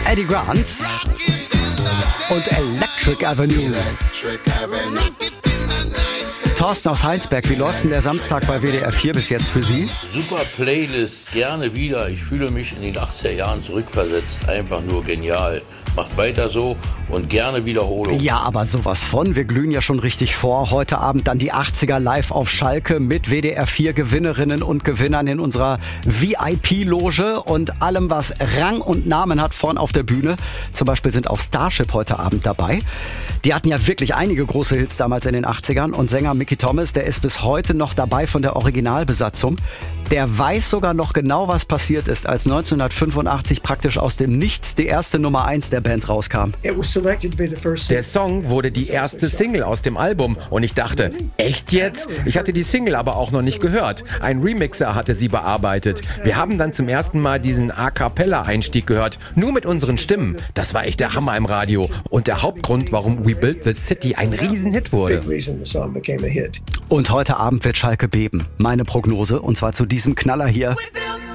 Eddie Grant und Electric Avenue. Thorsten aus Heinsberg, wie läuft denn der Samstag bei WDR 4 bis jetzt für Sie? Super Playlist, gerne wieder. Ich fühle mich in den 80er Jahren zurückversetzt. Einfach nur genial. Macht weiter so und gerne Wiederholung. Ja, aber sowas von. Wir glühen ja schon richtig vor. Heute Abend dann die 80er live auf Schalke mit WDR 4 Gewinnerinnen und Gewinnern in unserer VIP-Loge und allem, was Rang und Namen hat, vorn auf der Bühne. Zum Beispiel sind auch Starship heute Abend dabei. Die hatten ja wirklich einige große Hits damals in den 80ern und Sänger Mickey Thomas, der ist bis heute noch dabei von der Originalbesatzung. Der weiß sogar noch genau, was passiert ist, als 1985 praktisch aus dem Nichts die erste Nummer 1 der Band rauskam. Der Song wurde die erste Single aus dem Album und ich dachte, echt jetzt? Ich hatte die Single aber auch noch nicht gehört. Ein Remixer hatte sie bearbeitet. Wir haben dann zum ersten Mal diesen A-Cappella-Einstieg gehört, nur mit unseren Stimmen. Das war echt der Hammer im Radio und der Hauptgrund, warum We Built the City ein Riesenhit wurde. Und heute Abend wird Schalke beben. Meine Prognose, und zwar zu diesem Knaller hier.